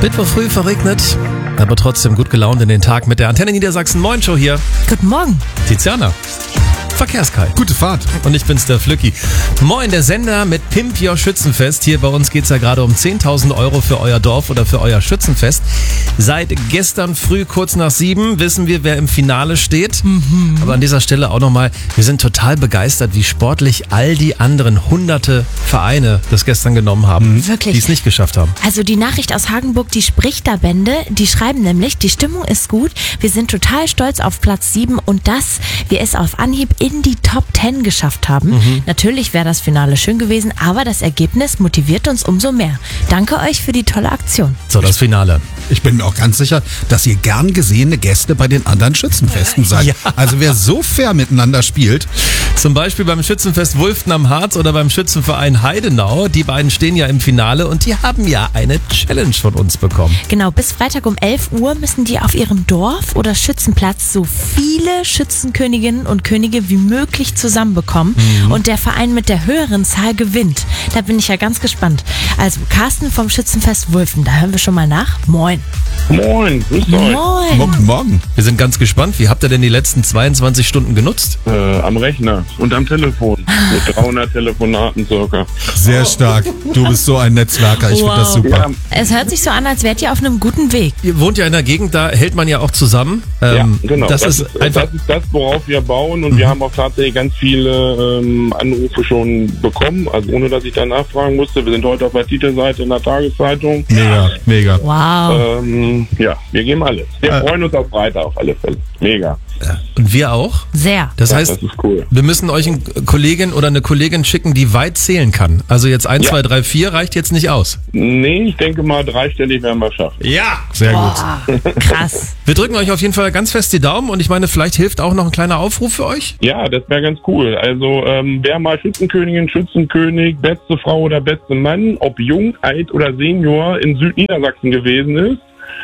Mittwoch früh verregnet, aber trotzdem gut gelaunt in den Tag mit der Antenne Niedersachsen Moin Show hier. Guten Morgen. Tiziana. Verkehrskai. Gute Fahrt. Und ich bin's, der Flücki. Moin, der Sender mit Pimp Your Schützenfest. Hier bei uns geht's ja gerade um 10.000 Euro für euer Dorf oder für euer Schützenfest. Seit gestern früh kurz nach 7 wissen wir, wer im Finale steht. Aber an dieser Stelle auch nochmal, wir sind total begeistert, wie sportlich all die anderen hunderte Vereine das gestern genommen haben. Wirklich. Die es nicht geschafft haben. Also die Nachricht aus Hagenburg, die spricht da Bände. Die schreiben nämlich, die Stimmung ist gut. Wir sind total stolz auf Platz 7 und dass wir es auf Anhieb in die Top 10 geschafft haben. Natürlich wäre das Finale schön gewesen, aber das Ergebnis motiviert uns umso mehr. Danke euch für die tolle Aktion. So, das Finale. Ich bin mir auch ganz sicher, dass ihr gern gesehene Gäste bei den anderen Schützenfesten seid. Ja. Also wer so fair miteinander spielt. Zum Beispiel beim Schützenfest Wulften am Harz oder beim Schützenverein Heidenau. Die beiden stehen ja im Finale und die haben ja eine Challenge von uns bekommen. Genau, bis Freitag um 11 Uhr müssen die auf ihrem Dorf oder Schützenplatz so viele Schützenköniginnen und Könige wie möglich zusammenbekommen. Und der Verein mit der höheren Zahl gewinnt. Da bin ich ja ganz gespannt. Also Carsten vom Schützenfest Wulften, da hören wir schon mal nach. Moin. Moin, grüß euch. Moin. Guten Morgen. Wir sind ganz gespannt. Wie habt ihr denn die letzten 22 Stunden genutzt? Am Rechner und am Telefon. Mit 300 Telefonaten circa. Sehr stark. Du bist so ein Netzwerker. Ich finde das super. Ja, Es hört sich so an, als wärt ihr auf einem guten Weg. Ihr wohnt ja in der Gegend, da hält man ja auch zusammen. ja, genau. Das ist einfach. das ist das, worauf wir bauen. Und wir haben auch tatsächlich ganz viele Anrufe schon bekommen. Also ohne, dass ich da nachfragen musste. Wir sind heute auf der Titelseite in der Tageszeitung. Mega, mega. Wow. Ja, wir geben alles. Wir freuen uns auf Freitag auf alle Fälle. Mega. Und wir auch. Sehr. Das Ja, heißt, das ist cool. wir müssen euch eine Kollegin oder eine Kollegin schicken, die weit zählen kann. Also jetzt 1, Ja. 2, 3, 4 reicht jetzt nicht aus. Nee, ich denke mal, dreistellig werden wir schaffen. Ja. Sehr gut. Boah, krass. Wir drücken euch auf jeden Fall ganz fest die Daumen und ich meine, vielleicht hilft auch noch ein kleiner Aufruf für euch. Ja, das wäre ganz cool. Also wer mal Schützenkönigin, Schützenkönig, beste Frau oder beste Mann, ob jung, alt oder Senior in Südniedersachsen gewesen ist,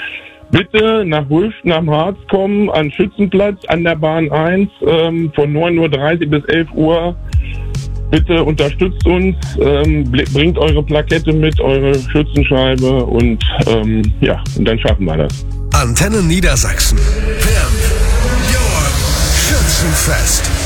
bitte nach Wulften am Harz kommen, an Schützenplatz, an der Bahn 1 von 9.30 Uhr bis 11 Uhr. Bitte unterstützt uns, bringt eure Plakette mit, eure Schützenscheibe und ja, und dann schaffen wir das. Antenne Niedersachsen. Pimp Your Schützenfest.